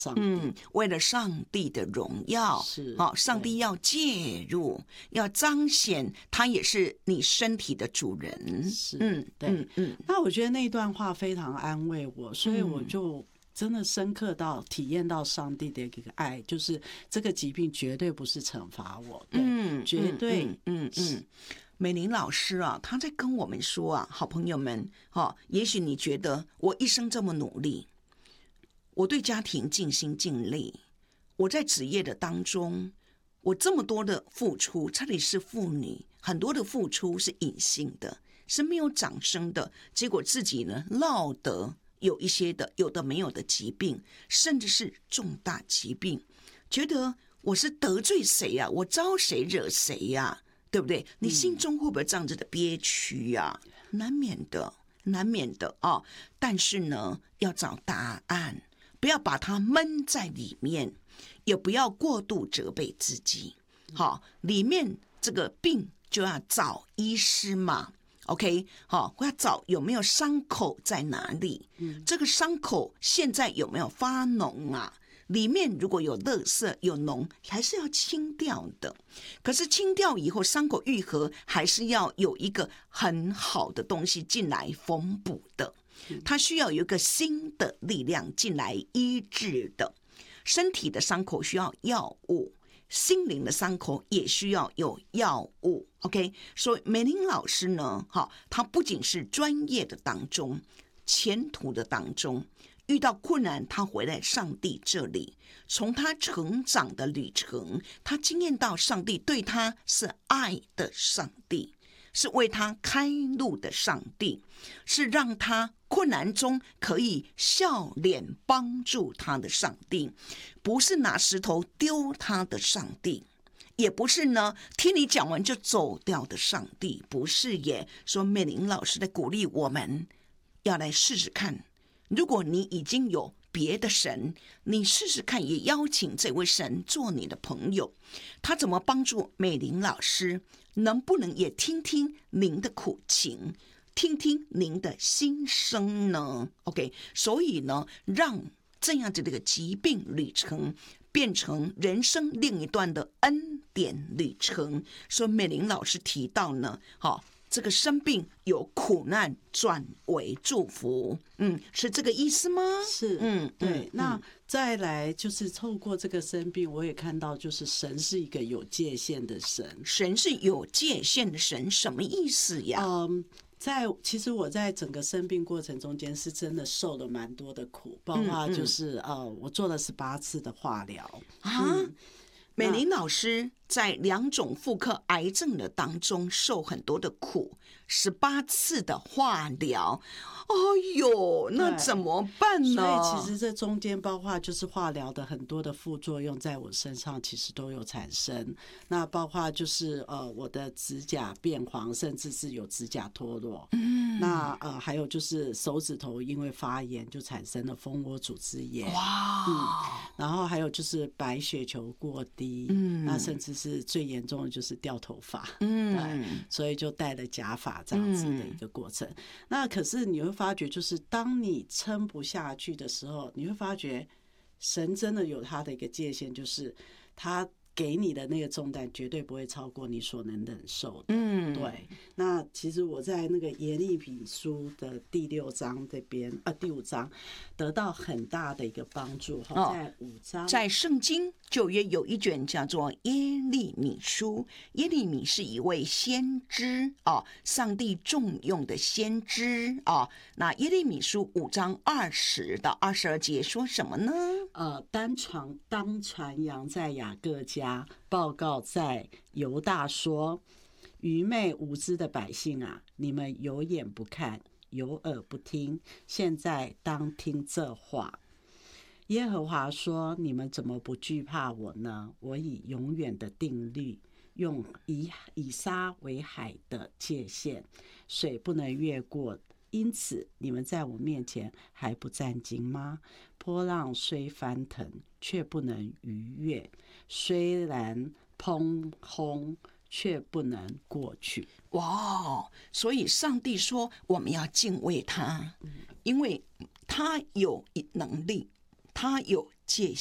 上帝， 为了上帝的荣耀， 是上帝要介入，要彰显他也是你身体的主人。 是，对，那我觉得那段话非常安慰我，所以我就真的深刻到体验到上帝的一个爱，就是这个疾病绝对不是惩罚我，对，绝对， 美玲老师啊，她在跟我们说啊，好朋友们，也许你觉得我一生这么努力，我对家庭尽心尽力，我在职业的当中，我这么多的付出，这里是妇女，很多的付出是隐性的，是没有掌声的，结果自己呢落得有一些的有的没有的疾病，甚至是重大疾病，觉得我是得罪谁呀？我招谁惹谁呀？对不对？你心中会不会这样子的憋屈呀？难免的，难免的啊。但是呢，要找答案，不要把它闷在里面，也不要过度责备自己。好，里面这个病就要找医师嘛。OK， 好，我要找有没有伤口在哪里？这个伤口现在有没有发脓啊？里面如果有垃圾有脓，还是要清掉的。可是清掉以后，伤口愈合，还是要有一个很好的东西进来缝补的。它需要有一个新的力量进来医治的。身体的伤口需要药物，心灵的伤口也需要有药物。OK， 所以美玲老师呢，她不仅是专业的当中，前途的当中。遇到困难，他回来上帝这里，从他成长的旅程，他经验到上帝对他是爱的上帝，是为他开路的上帝，是让他困难中可以笑脸帮助他的上帝，不是拿石头丢他的上帝，也不是呢听你讲完就走掉的上帝，不是耶。说美玲老师的鼓励我们要来试试看，如果你已经有别的神，你试试看，也邀请这位神做你的朋友。他怎么帮助美玲老师？能不能也听听您的苦情，听听您的心声呢 ？OK， 所以呢，让这样子的一个疾病旅程变成人生另一段的恩典旅程。说美玲老师提到呢，这个生病有苦难转为祝福，是这个意思吗？ 是，对。那再来就是透过这个生病，我也看到，就是神是一个有界限的神。 神是有界限的神，什么意思呀？ 其实我在整个生病过程中间是真的受了蛮多的苦，包括就是我做了18次的化疗啊。 美玲老师在2种妇科癌症的当中受很多的苦，18次的化疗，哎呦，那怎么办呢？ 所以其实这中间包括就是化疗的很多的副作用在我身上其实都有产生，那包括就是我的指甲变黄，甚至是有指甲脱落，那还有就是手指头因为发炎就产生了蜂窝组织炎，然后还有就是白血球过低，那甚至是最严重的就是掉头发，对，所以就戴了假发这样子的一个过程。那可是你会发觉，就是当你撑不下去的时候，你会发觉神真的有他的一个界限，就是他给你的那个重担绝对不会超过你所能忍受的。对。那其实我在那个耶利米书的第6章这边第5章得到很大的一个帮助。在5章， 在圣经旧约有一卷叫做耶利米书，耶利米是一位先知上帝重用的先知那耶利米书5章20到22节说什么呢？ 当传扬在雅各家，报告在犹大说，愚昧无知的百姓啊，你们有眼不看，有耳不听，现在当听这话。耶和华说，你们怎么不惧怕我呢？我以永远的定律，用以沙为海的界限，水不能越过，因此你们在我面前还不战兢吗？波浪虽翻腾，却不能逾越，虽然砰轰，却不能过去。 哇！所以上帝说我们要敬畏他，因为他有能力， 他有界